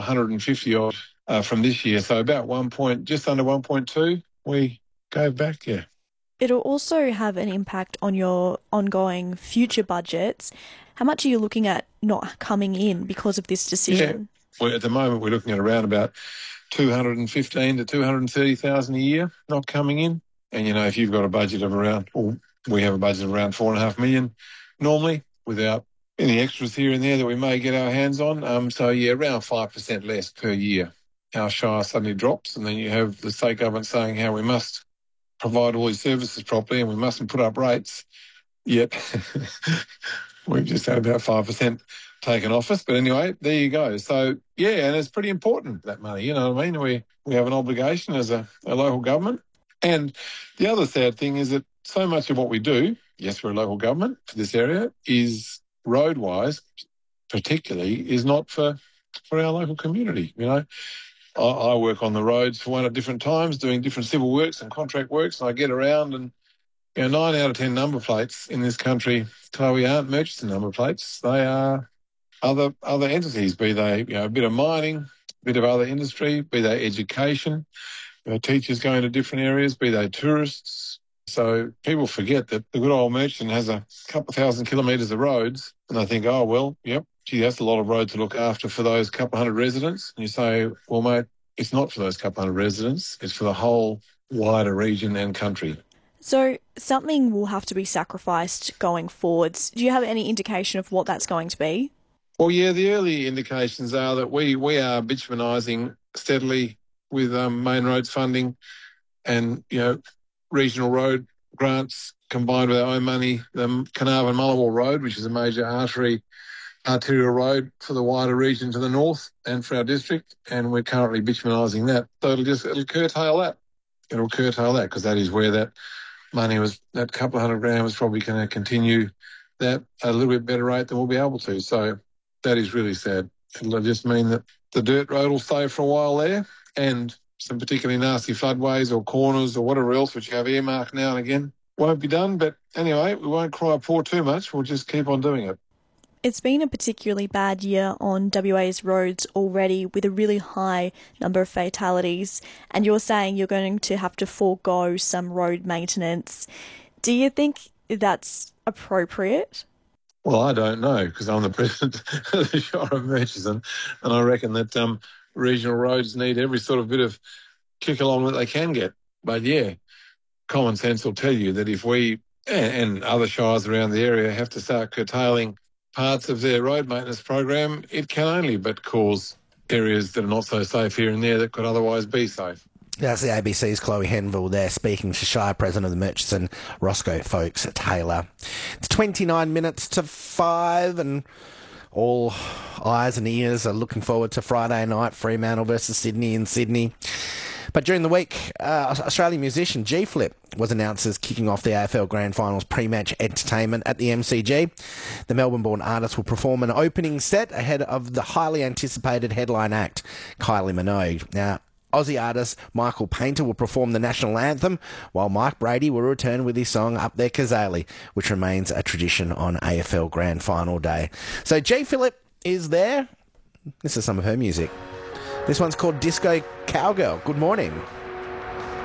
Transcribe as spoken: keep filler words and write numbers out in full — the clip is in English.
hundred fifty odd uh, from this year. So about one point, just under one point two, we gave back, yeah. It'll also have an impact on your ongoing future budgets. How much are you looking at not coming in because of this decision? Yeah, well, at the moment we're looking at around about two hundred fifteen to two hundred thirty thousand a year not coming in. And, you know, if you've got a budget of around, well, we have a budget of around four and a half million normally without any extras here and there that we may get our hands on. Um, so, yeah, around five percent less per year. Our shire suddenly drops, and then you have the state government saying how we must provide all these services properly and we mustn't put up rates. Yet we've just had about five percent taken off us. But anyway, there you go. So, yeah, and it's pretty important, that money. You know what I mean? We, we have an obligation as a, a local government. And the other sad thing is that so much of what we do, yes, we're a local government for this area, is road-wise, particularly, is not for, for our local community, you know. I, I work on the roads for one at different times, doing different civil works and contract works, and I get around and, you know, nine out of ten number plates in this country, Chloe, aren't Murchison number plates. They are other other entities, be they, you know, a bit of mining, a bit of other industry, be they education, you know, teachers going to different areas, be they tourists. So people forget that the good old Murchison has a couple of thousand kilometres of roads, and they think, oh, well, yep, gee, that's a lot of road to look after for those couple hundred residents. And you say, well, mate, it's not for those couple hundred residents. It's for the whole wider region and country. So something will have to be sacrificed going forwards. Do you have any indication of what that's going to be? Well, yeah, the early indications are that we, we are bitumenising steadily with um, main roads funding and, you know, regional road grants combined with our own money. The Carnarvon-Mullawall Road, which is a major artery, arterial road for the wider region to the north and for our district, and we're currently bitumenising that. So it'll just it'll curtail that. It'll curtail that because that is where that money was, that couple of hundred grand was probably going to continue that at a little bit better rate than we'll be able to. So that is really sad. It'll just mean that the dirt road will stay for a while there, and some particularly nasty floodways or corners or whatever else, which you have earmarked now and again, won't be done. But anyway, we won't cry poor too much. We'll just keep on doing it. It's been a particularly bad year on W A's roads already, with a really high number of fatalities, and you're saying you're going to have to forego some road maintenance. Do you think that's appropriate? Well, I don't know, because I'm the president of the Shire of Murchison, and I reckon that um, regional roads need every sort of bit of kick along that they can get. But yeah, common sense will tell you that if we and other shires around the area have to start curtailing parts of their road maintenance program, it can only but cause areas that are not so safe here and there that could otherwise be safe. That's the A B C's Chloe Henville there speaking to Shire President of the Murchison, Roscoe Folks Taylor. It's twenty-nine minutes to five and all eyes and ears are looking forward to Friday night, Fremantle versus Sydney in Sydney. But during the week, uh, Australian musician G-Flip was announced as kicking off the A F L Grand Finals pre-match entertainment at the M C G. The Melbourne-born artist will perform an opening set ahead of the highly anticipated headline act, Kylie Minogue. Now, Aussie artist Michael Painter will perform the national anthem, while Mike Brady will return with his song Up There Kazali, which remains a tradition on A F L Grand Final day. So G-Philip is there. This is some of her music. This one's called Disco Cowgirl. Good morning.